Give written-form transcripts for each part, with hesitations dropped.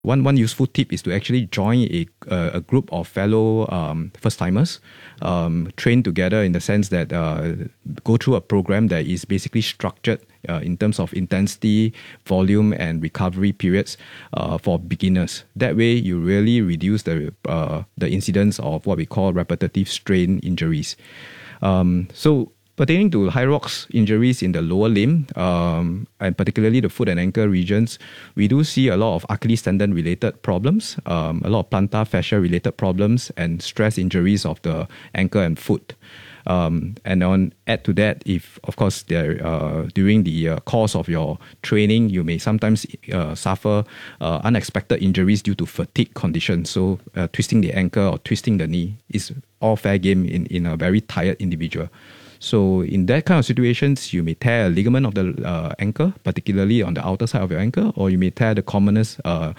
One useful tip is to actually join a group of fellow first-timers, train together in the sense that go through a program that is basically structured in terms of intensity, volume, and recovery periods for beginners. That way, you really reduce the incidence of what we call repetitive strain injuries. So pertaining to Hyrox injuries in the lower limb, and particularly the foot and ankle regions, we do see a lot of Achilles tendon related problems, a lot of plantar fascia related problems, and stress injuries of the ankle and foot. And add to that, if of course during the course of your training, you may sometimes suffer unexpected injuries due to fatigue conditions. So twisting the ankle or twisting the knee is all fair game in a very tired individual. So in that kind of situations, you may tear a ligament of the ankle, particularly on the outer side of your ankle, or you may tear the commonest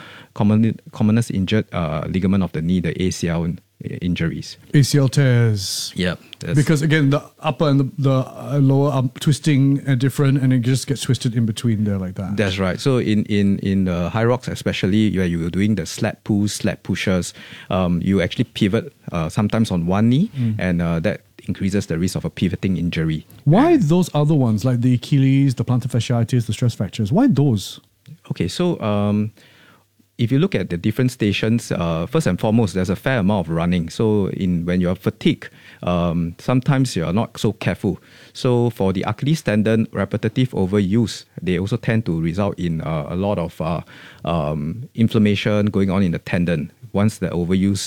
injured ligament of the knee, the ACL injuries. ACL tears. Yeah. Because again, the upper and the lower are twisting different, and it just gets twisted in between there like that. That's right. So in the Hyrox, especially where you're doing the slap pulls, slap pushers, you actually pivot sometimes on one knee, and that increases the risk of a pivoting injury. Why those other ones, like the Achilles, the plantar fasciitis, the stress fractures? Why those? Okay, so if you look at the different stations, first and foremost, there's a fair amount of running. So when you're fatigued, sometimes you're not so careful. So for the Achilles tendon, repetitive overuse, they also tend to result in a lot of inflammation going on in the tendon once the overuse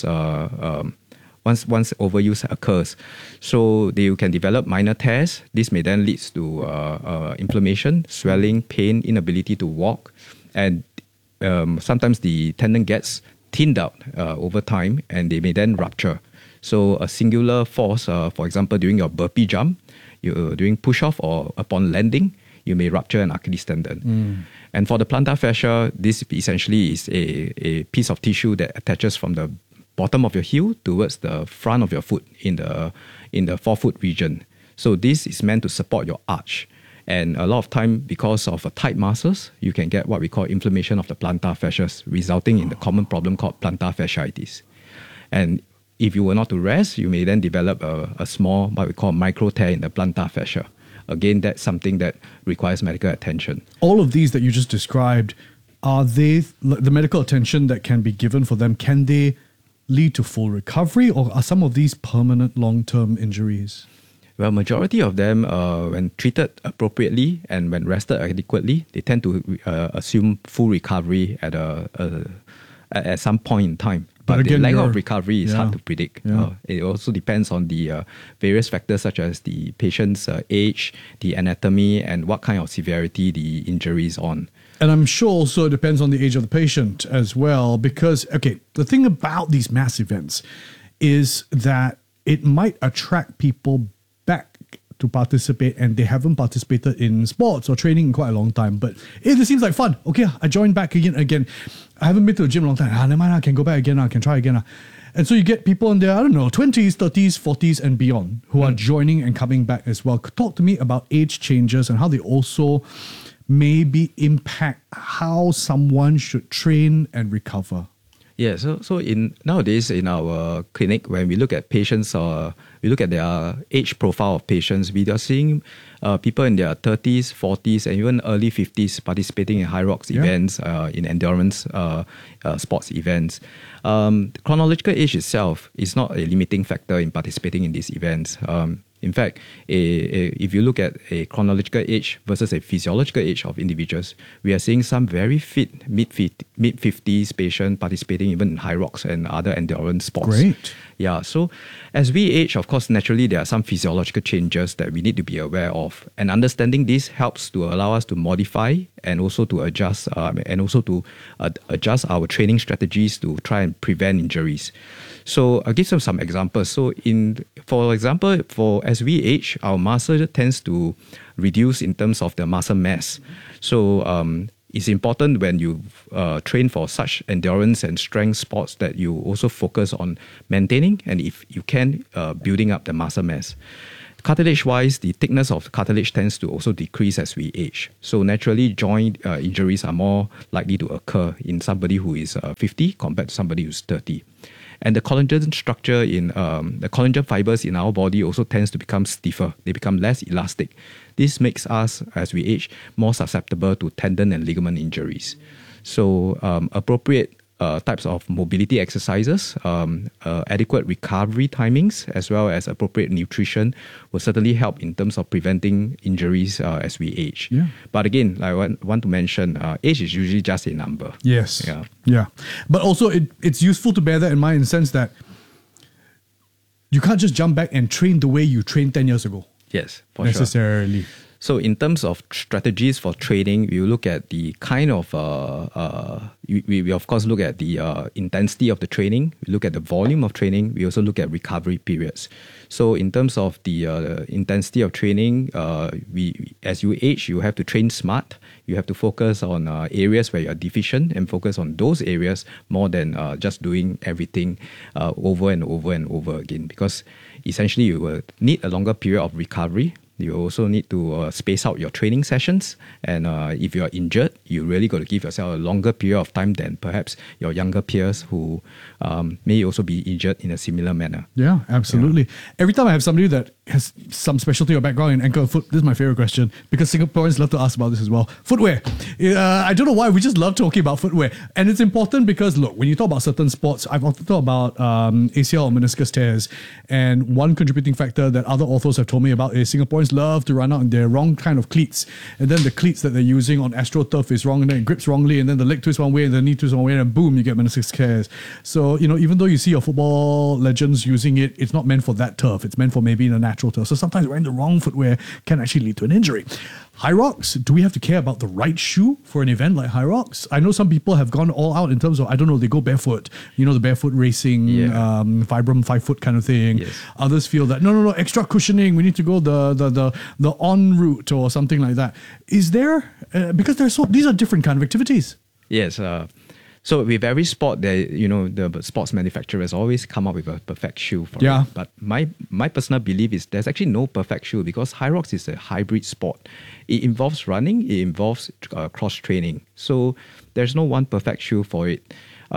once overuse occurs. So they can develop minor tears. This may then lead to inflammation, swelling, pain, inability to walk, and sometimes the tendon gets thinned out over time, and they may then rupture. So a singular force, for example, during your burpee jump, during push-off or upon landing, you may rupture an Achilles tendon. And for the plantar fascia, this essentially is a piece of tissue that attaches from the bottom of your heel towards the front of your foot in the forefoot region. So this is meant to support your arch. And a lot of time, because of tight muscles, you can get what we call inflammation of the plantar fascias, resulting in the common problem called plantar fasciitis. And if you were not to rest, you may then develop a small, what we call micro tear in the plantar fascia. Again, that's something that requires medical attention. All of these that you just described, are they the medical attention that can be given for them? Can they lead to full recovery, or are some of these permanent long-term injuries? Well, majority of them, when treated appropriately and when rested adequately, they tend to assume full recovery at some point in time. But again, the length of recovery is hard to predict. It also depends on the various factors such as the patient's age, the anatomy, and what kind of severity the injury is on. And I'm sure also it depends on the age of the patient as well, because, okay, the thing about these mass events is that it might attract people back to participate, and they haven't participated in sports or training in quite a long time. But hey, this seems like fun. Okay, I joined back again. I haven't been to the gym in a long time. Never mind, I can go back again. I can try again. And so you get people in their, 20s, 30s, 40s and beyond who are joining and coming back as well. Talk to me about age changes and how they also maybe impact how someone should train and recover. Yeah, so nowadays in our clinic, when we look at patients, we look at their age profile of patients, we are seeing people in their 30s, 40s, and even early 50s participating in Hyrox events, in endurance sports events. Chronological age itself is not a limiting factor in participating in these events. In fact, if you look at a chronological age versus a physiological age of individuals, we are seeing some very fit mid-50s patients participating even in Hyrox and other endurance sports. Great. Yeah, so as we age, of course, naturally there are some physiological changes that we need to be aware of. And understanding this helps to allow us to modify and also to adjust adjust our training strategies to try and prevent injuries. So I'll give some examples. So for example, as we age, our muscle tends to reduce in terms of the muscle mass. So it's important when you train for such endurance and strength sports that you also focus on maintaining and, if you can, building up the muscle mass. Cartilage-wise, the thickness of the cartilage tends to also decrease as we age. So naturally, joint injuries are more likely to occur in somebody who is 50 compared to somebody who's 30. And the collagen structure in the collagen fibers in our body also tends to become stiffer. They become less elastic. This makes us, as we age, more susceptible to tendon and ligament injuries. So appropriate types of mobility exercises, adequate recovery timings, as well as appropriate nutrition will certainly help in terms of preventing injuries as we age. Yeah. But again, I want to mention, age is usually just a number. Yes. Yeah. But also it's useful to bear that in mind in the sense that you can't just jump back and train the way you trained 10 years ago. Yes, for necessarily. Sure. So in terms of strategies for training, we look at the kind of, we of course look at the intensity of the training. We look at the volume of training. We also look at recovery periods. So in terms of the intensity of training, as you age, you have to train smart. You have to focus on areas where you are deficient and focus on those areas more than just doing everything over and over and over again. Because essentially you will need a longer period of recovery. You also need to space out your training sessions. And if you are injured, you really got to give yourself a longer period of time than perhaps your younger peers who may also be injured in a similar manner. Yeah, absolutely. Yeah. Every time I have somebody that has some specialty or background in ankle and foot, this is my favorite question because Singaporeans love to ask about this as well. Footwear. I don't know why, we just love talking about footwear. And it's important because, look, when you talk about certain sports, I've often thought about ACL or meniscus tears. And one contributing factor that other authors have told me about is Singaporeans love to run out in their wrong kind of cleats. And then the cleats that they're using on AstroTurf is wrong, and then it grips wrongly, and then the leg twists one way and the knee twists one way, and boom, you get meniscus tears. So, even though you see your football legends using it, it's not meant for that turf. It's meant for maybe in a natural turf. So sometimes wearing the wrong footwear can actually lead to an injury. High rocks, do we have to care about the right shoe for an event like High Rocks? I know some people have gone all out in terms of, I don't know, they go barefoot, the barefoot racing, Vibram 5 foot kind of thing. Yes. Others feel that, no, extra cushioning, we need to go the on route or something like that. Is there, because these are different kind of activities. Yes, so with every sport, the sports manufacturers always come up with a perfect shoe for it. But my personal belief is there's actually no perfect shoe because High Rocks is a hybrid sport. It involves running, it involves cross training. So there's no one perfect shoe for it.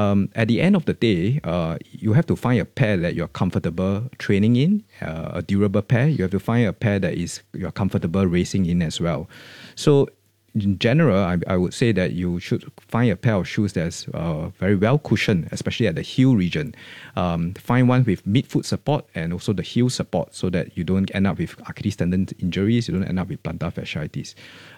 At the end of the day, you have to find a pair that you're comfortable training in, a durable pair. You have to find a pair that you're comfortable racing in as well. So in general, I would say that you should find a pair of shoes that's very well cushioned, especially at the heel region. Find one with mid-foot support and also the heel support so that you don't end up with Achilles tendon injuries, you don't end up with plantar fasciitis.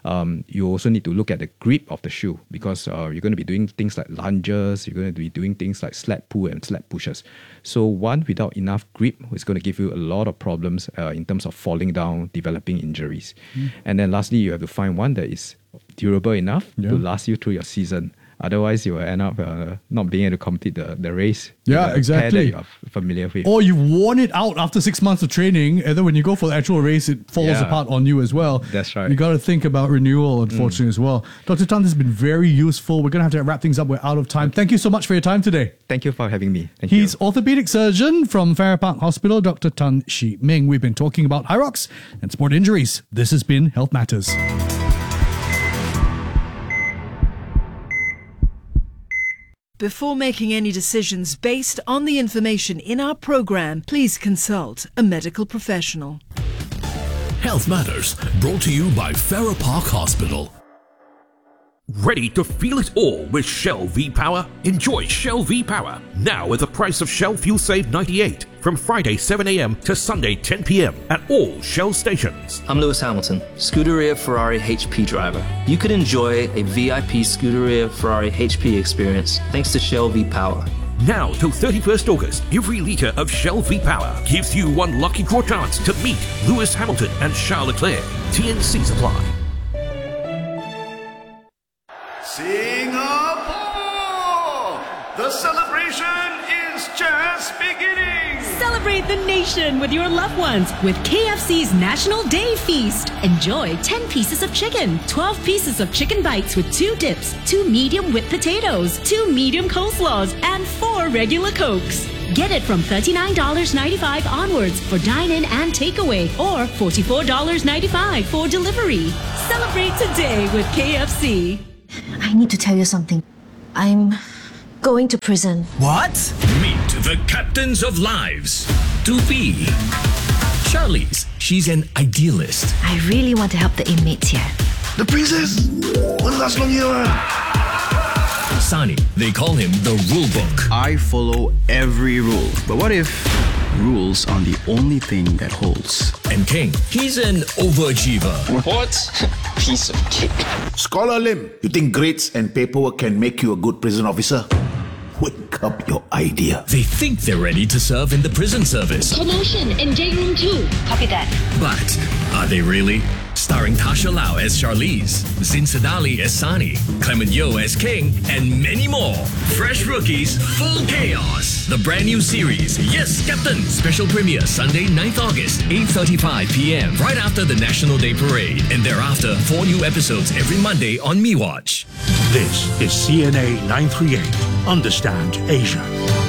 You also need to look at the grip of the shoe because you're going to be doing things like lunges, you're going to be doing things like sled pull and sled pushes. So one without enough grip is going to give you a lot of problems in terms of falling down, developing injuries. And then lastly, you have to find one that is durable enough to last you through your season. Otherwise, you will end up not being able to complete the race. Yeah, exactly. Pair that you're familiar with. Or you've worn it out after 6 months of training, and then when you go for the actual race, it falls apart on you as well. That's right. You got to think about renewal, unfortunately, as well. Dr. Tan, this has been very useful. We're going to have to wrap things up. We're out of time. Thank you so much for your time today. Thank you for having me. He's orthopedic surgeon from Farrer Park Hospital, Dr. Tan Shi Ming. We've been talking about High Rocks and sport injuries. This has been Health Matters. Before making any decisions based on the information in our program, please consult a medical professional. Health Matters, brought to you by Farrer Park Hospital. Ready to feel it all with Shell V-Power? Enjoy Shell V-Power now at the price of Shell Fuel Save 98 from Friday 7 a.m. to Sunday 10 p.m. at all Shell stations. I'm Lewis Hamilton, Scuderia Ferrari HP driver. You could enjoy a VIP Scuderia Ferrari HP experience thanks to Shell V-Power. Now till 31st August, every litre of Shell V-Power gives you one lucky draw chance to meet Lewis Hamilton and Charles Leclerc. TNC Supply. Singapore! The celebration is just beginning! Celebrate the nation with your loved ones with KFC's National Day Feast. Enjoy 10 pieces of chicken, 12 pieces of chicken bites with 2 dips, 2 medium whipped potatoes, 2 medium coleslaws, and 4 regular Cokes. Get it from $39.95 onwards for dine-in and takeaway, or $44.95 for delivery. Celebrate today with KFC. I need to tell you something. I'm going to prison. What? Meet the captains of lives. 2B. Charlize, she's an idealist. I really want to help the inmates here. The princess? Won't last long here. Sani, they call him the rule book. I follow every rule. But what if rules are the only thing that holds? And King, he's an overachiever. What? Piece of cake. Scholar Lim, you think grades and paperwork can make you a good prison officer? Wake up your idea. They think they're ready to serve in the prison service. Commotion in J Room 2. Copy that. But are they really? Starring Tasha Lau as Charlize, Zin Sadali as Sani, Clement Yo as King, and many more. Fresh rookies, full chaos. The brand new series, Yes, Captain. Special premiere Sunday, 9th August, 8:35 p.m. right after the National Day Parade. And thereafter, 4 new episodes every Monday on MeWatch. This is CNA 938. Understand Asia.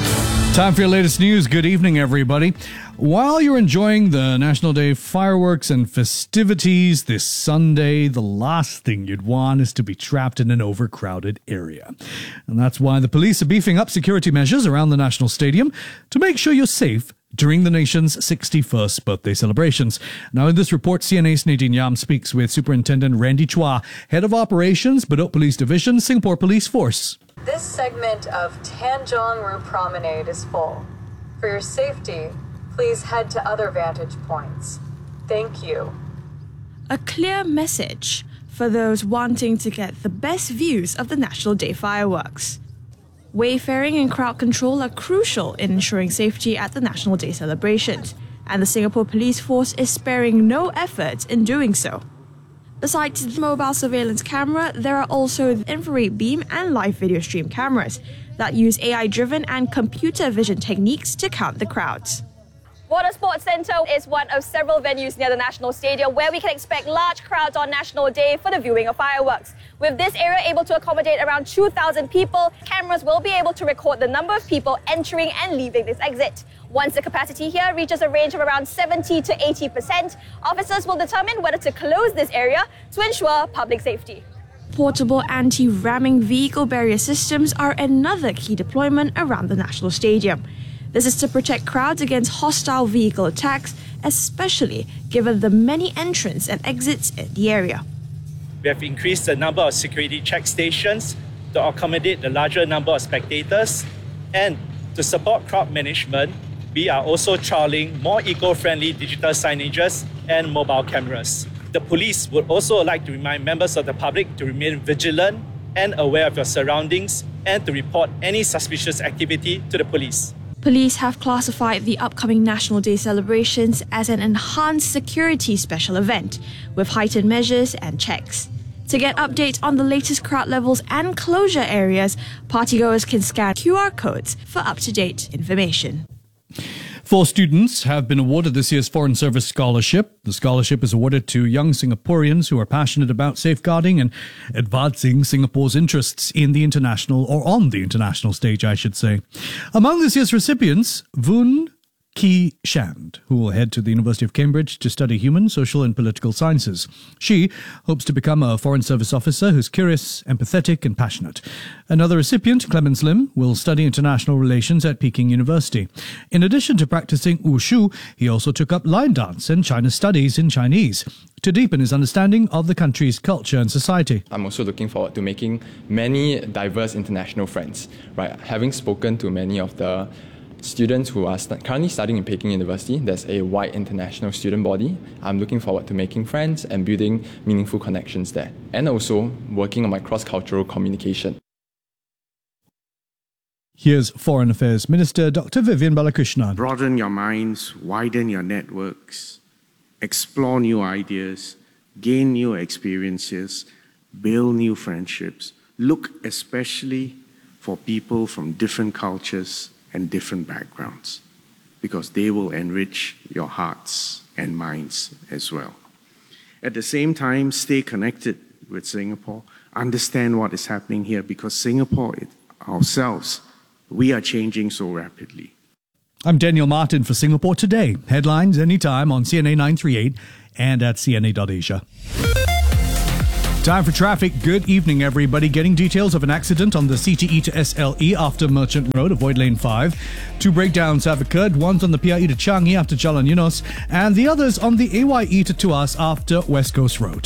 Time for your latest news. Good evening, everybody. While you're enjoying the National Day fireworks and festivities this Sunday, the last thing you'd want is to be trapped in an overcrowded area. And that's why the police are beefing up security measures around the National Stadium to make sure you're safe during the nation's 61st birthday celebrations. Now, in this report, CNA's Nadine Yam speaks with Superintendent Randy Chua, Head of Operations, Bedok Police Division, Singapore Police Force. This segment of Tanjong Rhu Promenade is full. For your safety, please head to other vantage points. Thank you. A clear message for those wanting to get the best views of the National Day fireworks. Wayfaring and crowd control are crucial in ensuring safety at the National Day celebrations, and the Singapore Police Force is sparing no effort in doing so. Besides the mobile surveillance camera, there are also the infrared beam and live video stream cameras that use AI-driven and computer vision techniques to count the crowds. Water Sports Centre is one of several venues near the National Stadium where we can expect large crowds on National Day for the viewing of fireworks. With this area able to accommodate around 2,000 people, cameras will be able to record the number of people entering and leaving this exit. Once the capacity here reaches a range of around 70 to 80%, officers will determine whether to close this area to ensure public safety. Portable anti-ramming vehicle barrier systems are another key deployment around the National Stadium. This is to protect crowds against hostile vehicle attacks, especially given the many entrants and exits in the area. We have increased the number of security check stations to accommodate the larger number of spectators, and to support crowd management, we are also trialling more eco-friendly digital signages and mobile cameras. The police would also like to remind members of the public to remain vigilant and aware of your surroundings and to report any suspicious activity to the police. Police have classified the upcoming National Day celebrations as an enhanced security special event with heightened measures and checks. To get updates on the latest crowd levels and closure areas, partygoers can scan QR codes for up-to-date information. 4 students have been awarded this year's Foreign Service Scholarship. The scholarship is awarded to young Singaporeans who are passionate about safeguarding and advancing Singapore's interests in the international, or on the international stage, I should say. Among this year's recipients, Voon Ki Shand, who will head to the University of Cambridge to study human, social and political sciences. She hopes to become a Foreign Service officer who's curious, empathetic and passionate. Another recipient, Clemens Lim, will study international relations at Peking University. In addition to practicing wushu, he also took up line dance and China studies in Chinese to deepen his understanding of the country's culture and society. I'm also looking forward to making many diverse international friends. Right, having spoken to many of the students who are currently studying in Peking University, there's a wide international student body. I'm looking forward to making friends and building meaningful connections there, and also working on my cross-cultural communication. Here's Foreign Affairs Minister Dr. Vivian Balakrishnan. Broaden your minds, widen your networks, explore new ideas, gain new experiences, build new friendships. Look especially for people from different cultures and different backgrounds, because they will enrich your hearts and minds as well. At the same time, stay connected with Singapore, understand what is happening here, because Singapore ourselves, we are changing so rapidly. I'm Daniel Martin for Singapore Today. Headlines anytime on CNA 938 and at cna.asia. Time for traffic. Good evening, everybody. Getting details of an accident on the CTE to SLE after Merchant Road. Avoid lane 5. 2 breakdowns have occurred. One's on the PIE to Changi after Jalan Yunos, and the other's on the AYE to Tuas after West Coast Road.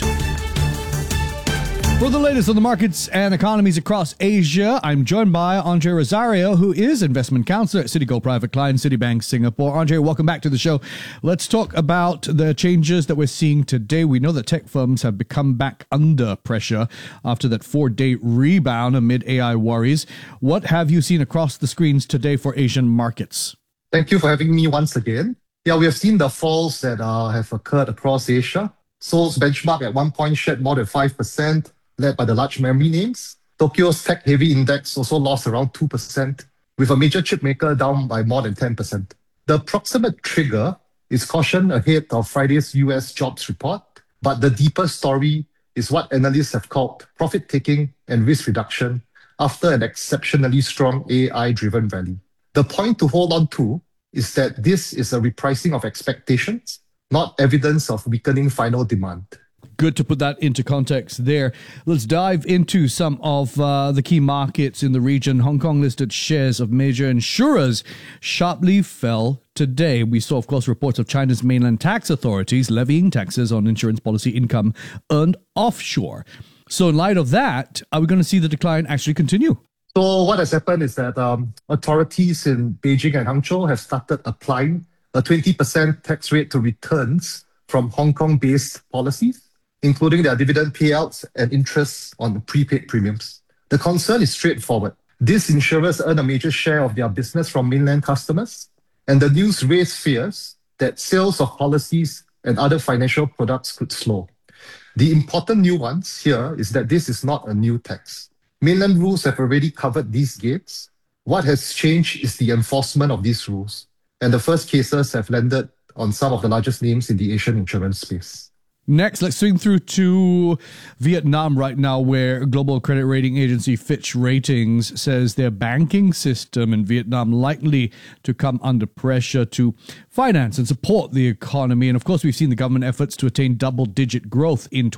For the latest on the markets and economies across Asia, I'm joined by Andre Rosario, who is investment counselor at Citigold Private Client, Citibank Singapore. Andre, welcome back to the show. Let's talk about the changes that we're seeing today. We know that tech firms have become back under pressure after that 4-day rebound amid AI worries. What have you seen across the screens today for Asian markets? Thank you for having me once again. Yeah, we have seen the falls that have occurred across Asia. Seoul's benchmark at one point shed more than 5%. Led by the large memory names. Tokyo's tech-heavy index also lost around 2%, with a major chip maker down by more than 10%. The approximate trigger is caution ahead of Friday's US jobs report, but the deeper story is what analysts have called profit-taking and risk reduction after an exceptionally strong AI-driven rally. The point to hold on to is that this is a repricing of expectations, not evidence of weakening final demand. Good to put that into context there. Let's dive into some of the key markets in the region. Hong Kong listed shares of major insurers sharply fell today. We saw, of course, reports of China's mainland tax authorities levying taxes on insurance policy income earned offshore. So in light of that, are we going to see the decline actually continue? So what has happened is that authorities in Beijing and Hangzhou have started applying a 20% tax rate to returns from Hong Kong-based policies, including their dividend payouts and interest on prepaid premiums. The concern is straightforward. These insurers earn a major share of their business from mainland customers, and the news raised fears that sales of policies and other financial products could slow. The important nuance here is that this is not a new tax. Mainland rules have already covered these gains. What has changed is the enforcement of these rules, and the first cases have landed on some of the largest names in the Asian insurance space. Next, let's swing through to Vietnam right now, where global credit rating agency Fitch Ratings says their banking system in Vietnam likely to come under pressure to finance and support the economy. And of course, we've seen the government efforts to attain double-digit growth in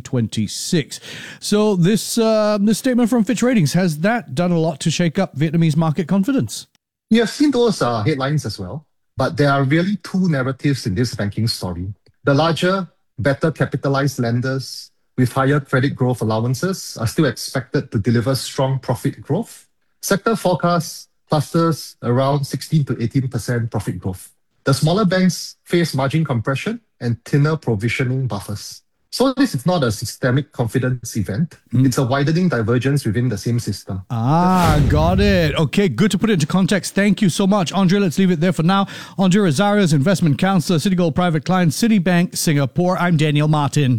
2026. So this statement from Fitch Ratings, has that done a lot to shake up Vietnamese market confidence? We have seen those headlines as well, but there are really two narratives in this banking story. The larger, better capitalized lenders with higher credit growth allowances are still expected to deliver strong profit growth. Sector forecasts clusters around 16 to 18% profit growth. The smaller banks face margin compression and thinner provisioning buffers. So this is not a systemic confidence event. It's a widening divergence within the same system. Got it. Okay, good to put it into context. Thank you so much, Andre. Let's leave it there for now. Andre Rosario is investment counselor, Citigold Private Client, Citibank Singapore. I'm Daniel Martin.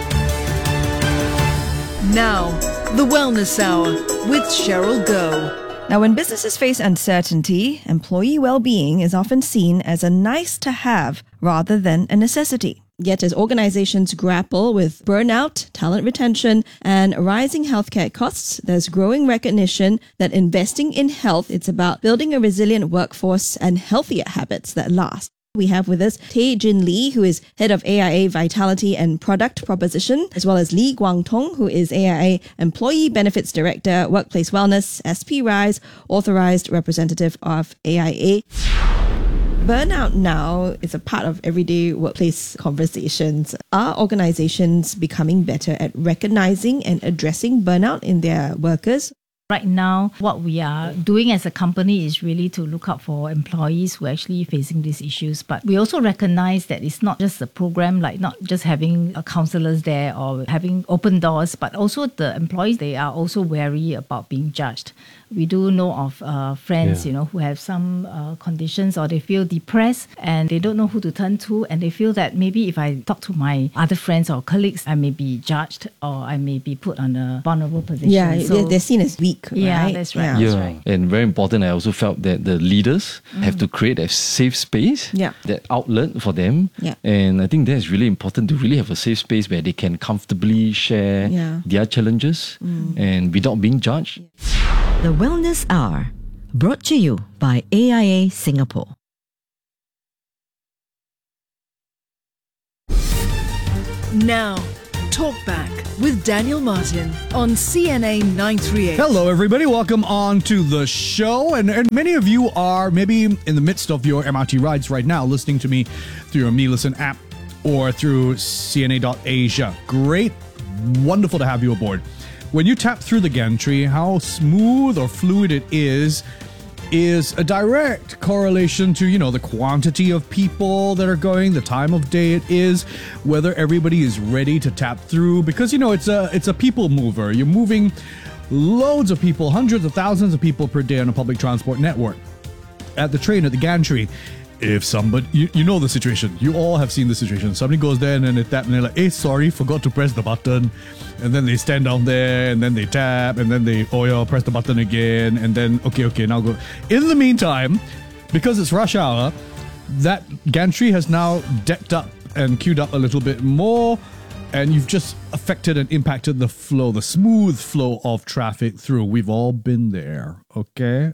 Now, the Wellness Hour with Cheryl Goh. Now, when businesses face uncertainty, employee well-being is often seen as a nice-to-have rather than a necessity. Yet as organizations grapple with burnout, talent retention, and rising healthcare costs, there's growing recognition that investing in health, it's about building a resilient workforce and healthier habits that last. We have with us Tay Jin Lee, who is head of AIA Vitality and Product Proposition, as well as Lee Guang Tong, who is AIA Employee Benefits Director, Workplace Wellness, SP Rise, Authorized Representative of AIA. Burnout now is a part of everyday workplace conversations. Are organizations becoming better at recognizing and addressing burnout in their workers? Right now, what we are doing as a company is really to look out for employees who are actually facing these issues. But we also recognize that it's not just a program, like not just having counselors there or having open doors, but also the employees, they are also wary about being judged. We do know of friends, who have some conditions, or they feel depressed and they don't know who to turn to, and they feel that maybe if I talk to my other friends or colleagues, I may be judged or I may be put on a vulnerable position. Yeah, so they're seen as weak, yeah, right? That's right. Yeah, that's right. And very important, I also felt that the leaders have to create a safe space, that outlet for them. Yeah. And I think that's really important, to really have a safe space where they can comfortably share their challenges and without being judged. The Wellness Hour, brought to you by AIA Singapore. Now, Talkback with Daniel Martin on CNA 938. Hello, everybody. Welcome on to the show. And many of you are maybe in the midst of your MRT rides right now, listening to me through your MeListen app or through CNA.Asia. Great. Wonderful to have you aboard. When you tap through the gantry, how smooth or fluid it is a direct correlation to, the quantity of people that are going, the time of day it is, whether everybody is ready to tap through, because, it's a people mover. You're moving loads of people, hundreds of thousands of people per day on a public transport network. At the train, at the gantry, if somebody, you know the situation, you all have seen the situation. Somebody goes there and then they tap and they're like, hey, sorry, forgot to press the button. And then they stand down there and then they tap and then they, press the button again. And then, okay, now go. In the meantime, because it's rush hour, that gantry has now decked up and queued up a little bit more. And you've just affected and impacted the flow, the smooth flow of traffic through. We've all been there. Okay.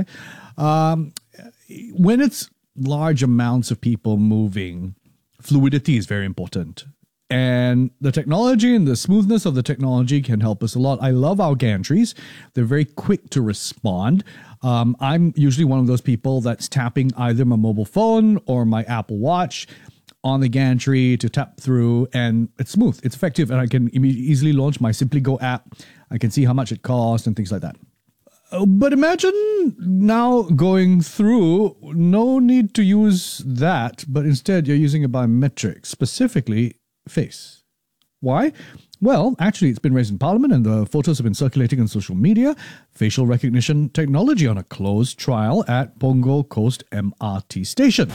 When it's large amounts of people moving, fluidity is very important. And the technology and the smoothness of the technology can help us a lot. I love our gantries. They're very quick to respond. I'm usually one of those people that's tapping either my mobile phone or my Apple Watch on the gantry to tap through, and it's smooth, it's effective, and I can easily launch my Simply Go app. I can see how much it costs and things like that. But imagine now going through, no need to use that, but instead you're using a biometric, specifically face. Why? Well, actually, it's been raised in Parliament and the photos have been circulating on social media. Facial recognition technology on a closed trial at Punggol Coast MRT station.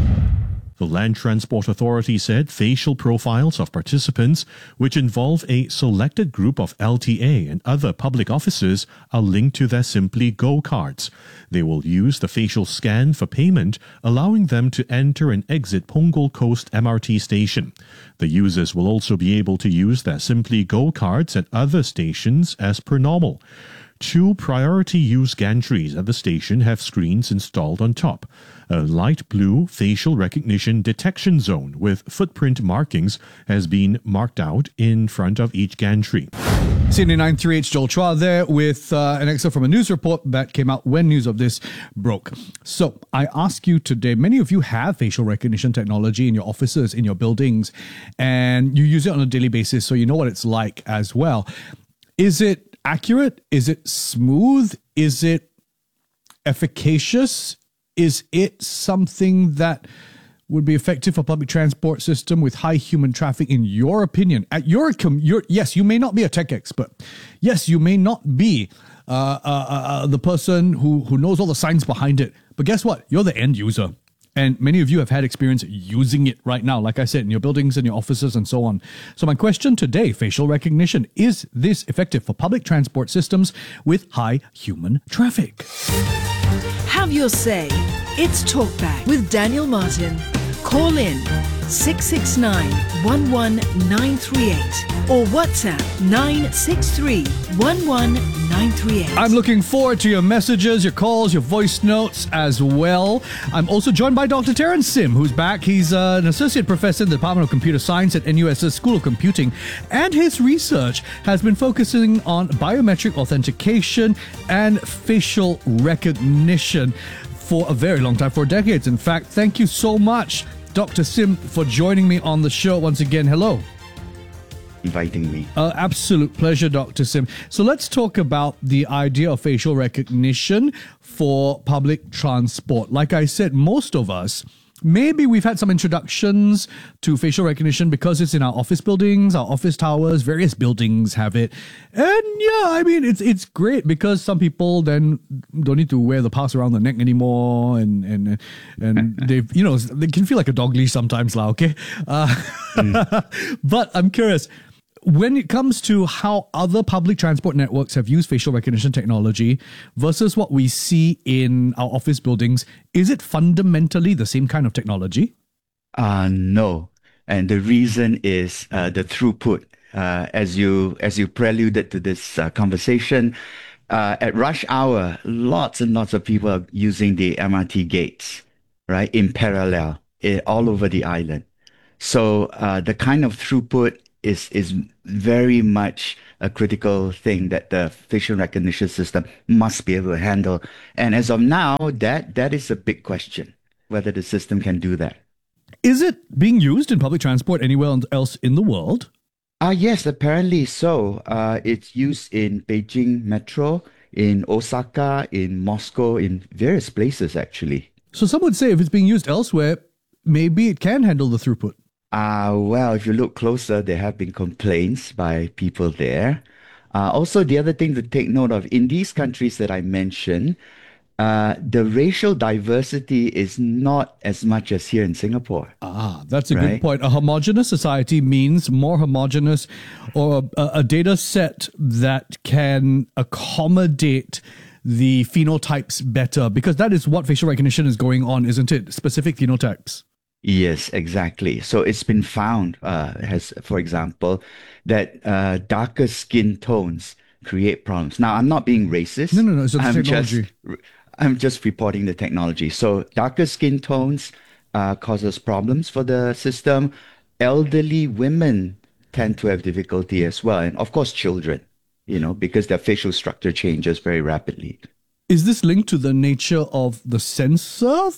The Land Transport Authority said facial profiles of participants, which involve a selected group of LTA and other public officers, are linked to their Simply Go cards. They will use the facial scan for payment, allowing them to enter and exit Punggol Coast MRT station. The users will also be able to use their Simply Go cards at other stations as per normal. 2 priority use gantries at the station have screens installed on top. A light blue facial recognition detection zone with footprint markings has been marked out in front of each gantry. CNA 938's Joel Chua there with an excerpt from a news report that came out when news of this broke. So I ask you today, many of you have facial recognition technology in your offices, in your buildings, and you use it on a daily basis, so you know what it's like as well. Is it accurate? Is it smooth? Is it efficacious? Is it something that would be effective for public transport system with high human traffic, in your opinion? At yes, you may not be a tech expert. Yes, you may not be the person who knows all the science behind it. But guess what? You're the end user. And many of you have had experience using it right now, like I said, in your buildings and your offices and so on. So my question today, facial recognition, is this effective for public transport systems with high human traffic? Have your say. It's Talkback with Daniel Martin. Call in 669-11938 or WhatsApp 963-11938. I'm looking forward to your messages, your calls, your voice notes as well. I'm also joined by Dr. Terence Sim, who's back. He's an associate professor in the Department of Computer Science at NUS's School of Computing, and his research has been focusing on biometric authentication and facial recognition for a very long time, for decades. In fact, thank you so much, Dr. Sim, for joining me on the show once again. Hello. Inviting me. Absolute pleasure, Dr. Sim. So let's talk about the idea of facial recognition for public transport. Like I said, most of us, maybe we've had some introductions to facial recognition because it's in our office buildings, our office towers, various buildings have it. And yeah, I mean, it's great because some people then don't need to wear the pass around the neck anymore, and they they can feel like a dog leash sometimes, okay? But I'm curious, when it comes to how other public transport networks have used facial recognition technology versus what we see in our office buildings, is it fundamentally the same kind of technology? No. And the reason is the throughput. As you preluded to this conversation, at rush hour, lots and lots of people are using the MRT gates, right, in parallel all over the island. So the kind of throughput is very much a critical thing that the facial recognition system must be able to handle. And as of now, that is a big question, whether the system can do that. Is it being used in public transport anywhere else in the world? Yes, apparently so. It's used in Beijing Metro, in Osaka, in Moscow, in various places, actually. So some would say if it's being used elsewhere, maybe it can handle the throughput. Well, if you look closer, there have been complaints by people there. Also, the other thing to take note of, in these countries that I mentioned, the racial diversity is not as much as here in Singapore. That's a good point. A homogeneous society means more homogeneous, or a data set that can accommodate the phenotypes better, because that is what facial recognition is going on, isn't it? Specific phenotypes. Yes, exactly. So it's been found, for example, that darker skin tones create problems. Now, I'm not being racist. No. It's the technology. I'm just reporting the technology. So darker skin tones causes problems for the system. Elderly women tend to have difficulty as well. And of course, children, because their facial structure changes very rapidly. Is this linked to the nature of the sensor,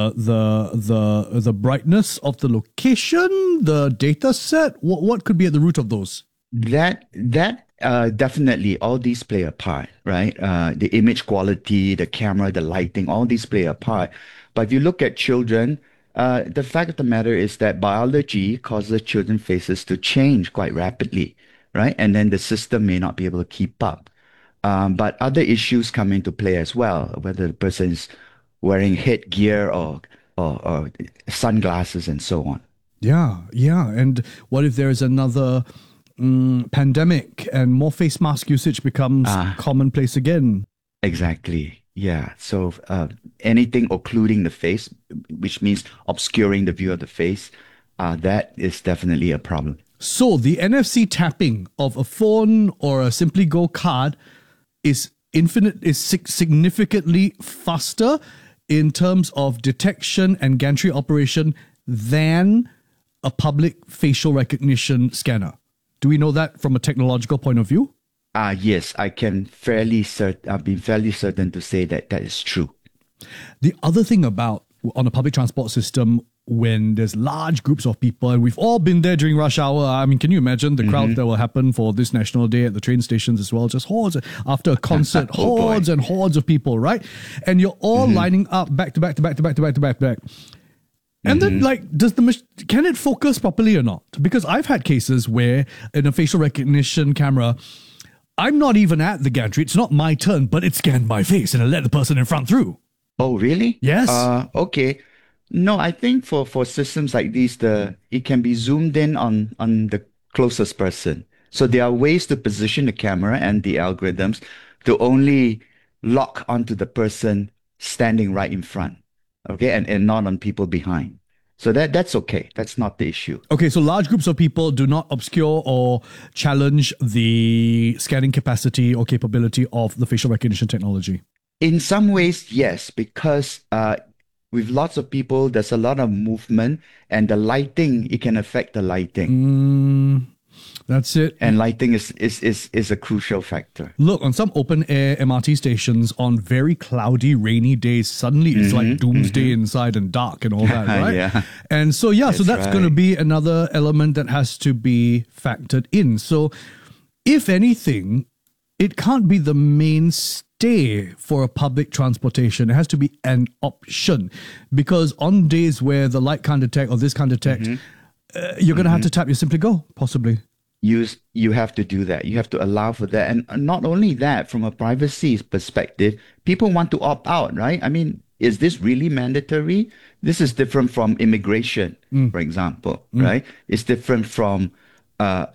the brightness of the location, the data set? What could be at the root of those? That definitely, all these play a part, right? The image quality, the camera, the lighting, all these play a part. But if you look at children, the fact of the matter is that biology causes children's faces to change quite rapidly, right? And then the system may not be able to keep up. But other issues come into play as well, whether the person is wearing headgear or sunglasses and so on. Yeah. And what if there is another pandemic and more face mask usage becomes commonplace again? Exactly. Yeah. So anything occluding the face, which means obscuring the view of the face, that is definitely a problem. So the NFC tapping of a phone or a Simply Go card is significantly faster in terms of detection and gantry operation than a public facial recognition scanner. Do we know that from a technological point of view? Yes, I've been fairly certain to say that is true. The other thing about on a public transport system, when there's large groups of people, and we've all been there during rush hour. I mean, can you imagine the crowd that will happen for this National Day at the train stations as well? Just hordes after a concert, hordes and hordes of people, right? And you're all lining up back to back to back to back to back to back to back. And then, can it focus properly or not? Because I've had cases where in a facial recognition camera, I'm not even at the gantry. It's not my turn, but it scanned my face and it let the person in front through. Oh, really? Yes. Okay. No, I think for systems like these, it can be zoomed in on the closest person. So there are ways to position the camera and the algorithms to only lock onto the person standing right in front, okay, and not on people behind. So that's okay. That's not the issue. Okay, so large groups of people do not obscure or challenge the scanning capacity or capability of the facial recognition technology. In some ways, yes, because with lots of people, there's a lot of movement, and the lighting, it can affect the lighting. That's it. And lighting is a crucial factor. Look, on some open air MRT stations on very cloudy, rainy days, suddenly it's like doomsday inside and dark and all that, right? Yeah. And so, so that's going to be another element that has to be factored in. So, if anything, it can't be the mainstay for a public transportation. It has to be an option, because on days where the light can't detect or this can't detect, you're going to have to tap your Simply Go, possibly. You have to do that. You have to allow for that. And not only that, from a privacy perspective, people want to opt out, right? I mean, is this really mandatory? This is different from immigration, for example, right? It's different from a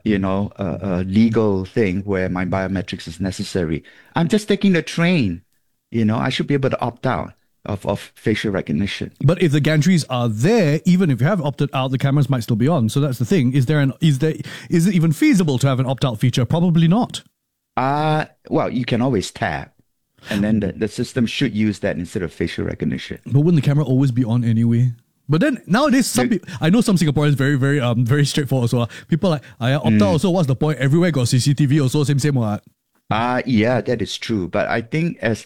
legal thing where my biometrics is necessary. I'm just taking the train. I should be able to opt out of facial recognition. But if the gantries are there, even if you have opted out, the cameras might still be on. So that's the thing. Is it even feasible to have an opt-out feature? Probably not. Well, you can always tap, and then the system should use that instead of facial recognition. But wouldn't the camera always be on anyway? But then nowadays, I know some Singaporeans very straightforward also. People like, Opta also, what's the point? Everywhere got CCTV also, same what? Yeah, that is true. But I think as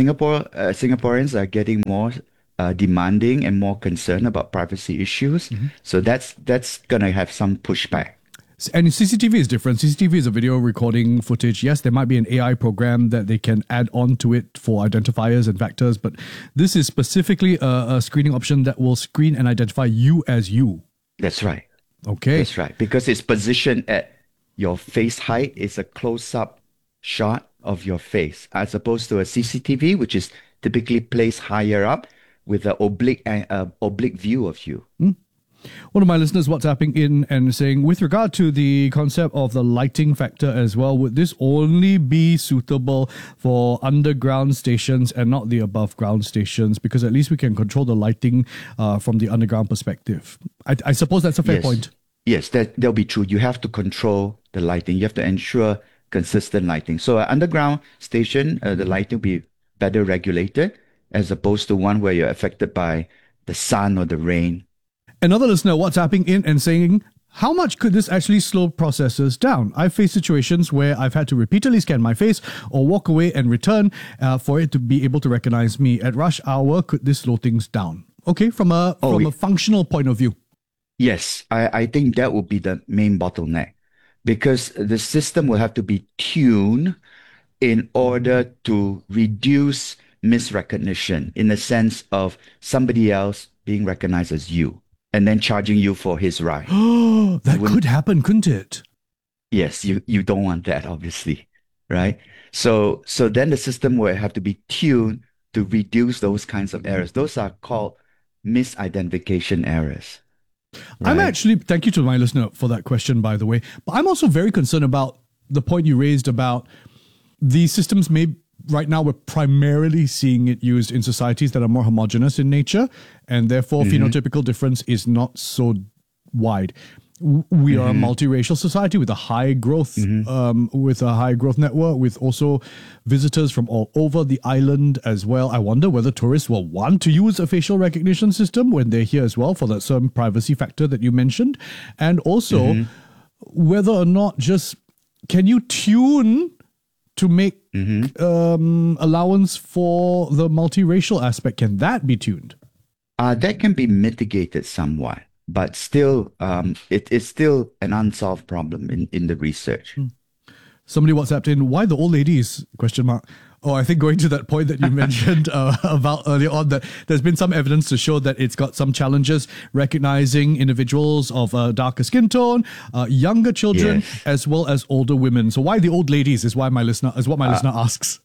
Singaporeans are getting more demanding and more concerned about privacy issues, so that's going to have some pushback. And CCTV is different. CCTV is a video recording footage. Yes, there might be an AI program that they can add on to it for identifiers and factors, but this is specifically a screening option that will screen and identify you as you. That's right. Okay. That's right. Because it's positioned at your face height. It's a close-up shot of your face, as opposed to a CCTV, which is typically placed higher up with an oblique view of you. One of my listeners WhatsApping in and saying, with regard to the concept of the lighting factor as well, would this only be suitable for underground stations and not the above ground stations? Because at least we can control the lighting from the underground perspective. I suppose that's a fair point. Yes, that'll be true. You have to control the lighting. You have to ensure consistent lighting. So an underground station, the lighting will be better regulated as opposed to one where you're affected by the sun or the rain. Another listener WhatsApping in and saying, how much could this actually slow processes down? I've faced situations where I've had to repeatedly scan my face or walk away and return for it to be able to recognize me. At rush hour, could this slow things down? Okay, from a functional point of view. Yes, I think that would be the main bottleneck, because the system will have to be tuned in order to reduce misrecognition in the sense of somebody else being recognized as you and then charging you for his ride. Oh, that could happen, couldn't it? Yes, you don't want that, obviously, right? So then the system will have to be tuned to reduce those kinds of errors. Those are called misidentification errors. Right? I'm actually, thank you to my listener for that question, by the way, but I'm also very concerned about the point you raised about these systems right now, we're primarily seeing it used in societies that are more homogenous in nature, and therefore phenotypical difference is not so wide. We are a multiracial society with a high growth, network, with also visitors from all over the island as well. I wonder whether tourists will want to use a facial recognition system when they're here as well for that certain privacy factor that you mentioned, and also whether or not can you tune to make allowance for the multiracial aspect? Can that be tuned? That can be mitigated somewhat, but still, it is still an unsolved problem in the research. Somebody WhatsApped in, why the old ladies? ? Oh, I think going to that point that you mentioned about earlier on, that there's been some evidence to show that it's got some challenges recognizing individuals of a darker skin tone, younger children, as well as older women. So why the old ladies is what my listener asks.